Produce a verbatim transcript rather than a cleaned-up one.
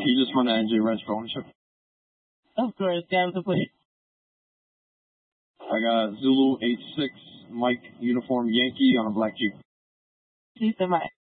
Can you just run the N J Ranch for ownership? Of course, damn the plate. I got Zulu eight six, Mike, uniform Yankee on a black Jeep. Peace of mind.